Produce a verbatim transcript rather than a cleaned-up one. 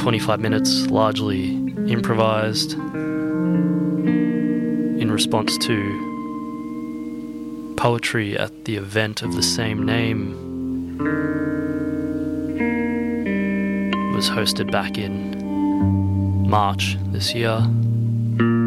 twenty-five minutes, largely improvised in response to poetry at the event of the same name. It was hosted back in March this year.